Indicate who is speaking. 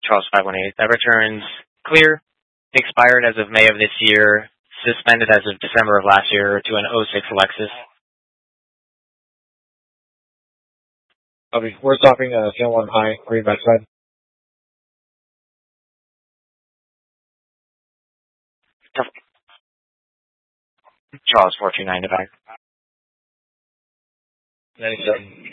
Speaker 1: Charles 518. That returns clear, expired as of May of this year, suspended as of December of last year to an '06 Lexus.
Speaker 2: Okay, we're stopping San Juan High, green backside.
Speaker 1: Charles 429 to back.
Speaker 2: 97.